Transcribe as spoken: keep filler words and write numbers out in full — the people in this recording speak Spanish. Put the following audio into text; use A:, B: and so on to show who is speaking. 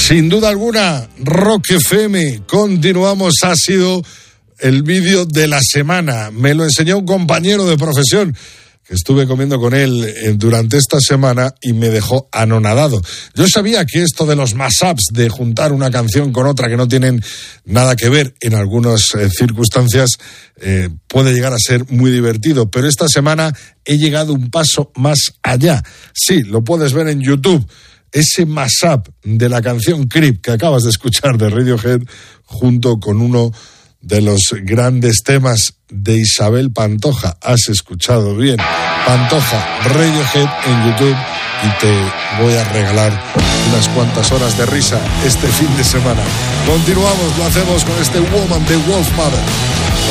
A: Sin duda alguna, Rock F M, continuamos, ha sido el vídeo de la semana. Me lo enseñó un compañero de profesión que estuve comiendo con él durante esta semana y me dejó anonadado. Yo sabía que esto de los mashups, de juntar una canción con otra que no tienen nada que ver en algunas eh, circunstancias, eh, puede llegar a ser muy divertido, pero esta semana he llegado un paso más allá. Sí, lo puedes ver en YouTube. Ese mashup de la canción Creep que acabas de escuchar de Radiohead junto con uno de los grandes temas de Isabel Pantoja. Has escuchado bien. Pantoja, Radiohead en YouTube, y te voy a regalar unas cuantas horas de risa este fin de semana. Continuamos, lo hacemos con este Woman de Wolfmother.